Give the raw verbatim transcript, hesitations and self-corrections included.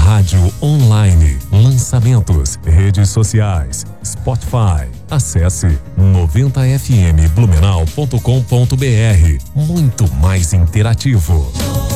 Rádio online, lançamentos, redes sociais, Spotify. Acesse noventa f m blumenau ponto com ponto b r. Muito mais interativo.